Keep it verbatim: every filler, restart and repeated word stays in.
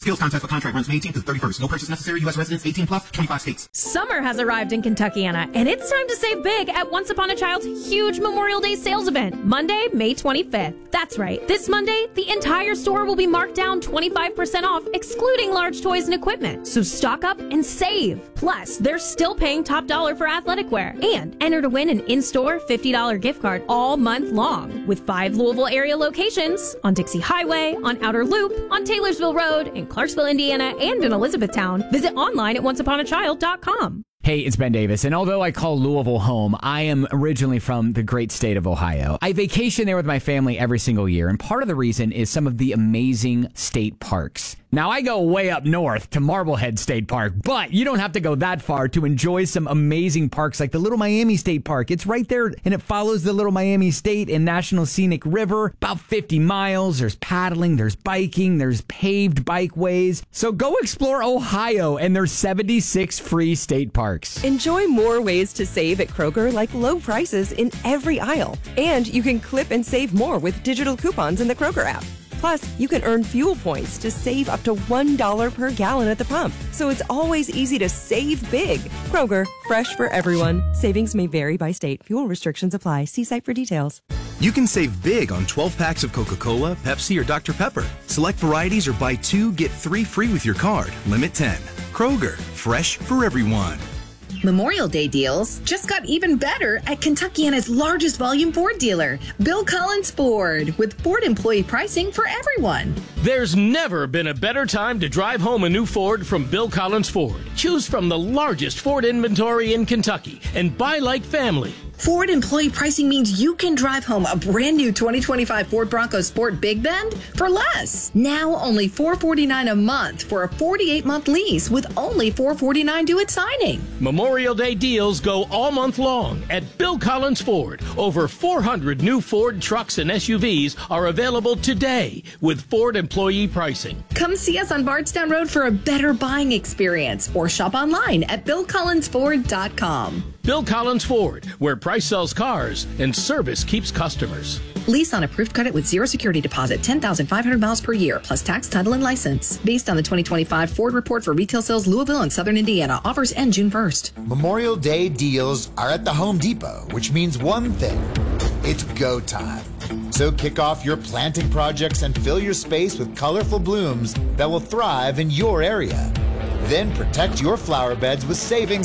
Skills contest for contract runs May eighteenth to the thirty-first. No purchase necessary. U S residents eighteen plus, twenty-five states. Summer has arrived in Kentuckiana, and it's time to save big at Once Upon a Child's huge Memorial Day sales event, Monday, May twenty-fifth. That's right. This Monday, the entire store will be marked down twenty-five percent off, excluding large toys and equipment. So stock up and save. Plus, they're still paying top dollar for athletic wear. And enter to win an in-store fifty dollars gift card all month long. With five Louisville area locations, on Dixie Highway, on Outer Loop, on Taylorsville Road, in Clarksville, Indiana, and in Elizabethtown. Visit online at once upon a child dot com. Hey, it's Ben Davis, and although I call Louisville home, I am originally from the great state of Ohio. I vacation there with my family every single year, and part of the reason is some of the amazing state parks. Now, I go way up north to Marblehead State Park, but you don't have to go that far to enjoy some amazing parks like the Little Miami State Park. It's right there, and it follows the Little Miami State and National Scenic River, about fifty miles. There's paddling, there's biking, there's paved bikeways. So go explore Ohio and there's seventy-six free state parks. Enjoy more ways to save at Kroger, like low prices in every aisle. And you can clip and save more with digital coupons in the Kroger app. Plus, you can earn fuel points to save up to one dollar per gallon at the pump. So it's always easy to save big. Kroger, fresh for everyone. Savings may vary by state. Fuel restrictions apply. See site for details. You can save big on twelve packs of Coca-Cola, Pepsi, or Doctor Pepper. Select varieties or buy two, get three free with your card. Limit ten. Kroger, fresh for everyone. Memorial Day deals just got even better at Kentuckiana's largest volume Ford dealer, Bill Collins Ford, with Ford employee pricing for everyone. There's never been a better time to drive home a new Ford from Bill Collins Ford. Choose from the largest Ford inventory in Kentucky and buy like family. Ford employee pricing means you can drive home a brand new twenty twenty-five Ford Bronco Sport Big Bend for less. Now only four hundred forty-nine dollars a month for a forty-eight month lease with only four hundred forty-nine dollars due at signing. Memorial Day deals go all month long at Bill Collins Ford. Over four hundred new Ford trucks and S U Vs are available today with Ford employee pricing. Come see us on Bardstown Road for a better buying experience or shop online at bill collins ford dot com. Bill Collins Ford, where price sells cars and service keeps customers. Lease on approved credit with zero security deposit, ten thousand five hundred miles per year, plus tax, title, and license. Based on the twenty twenty-five Ford Report for retail sales, Louisville and Southern Indiana. Offers end June first. Memorial Day deals are at the Home Depot, which means one thing. It's go time. So kick off your planting projects and fill your space with colorful blooms that will thrive in your area. Then protect your flower beds with savings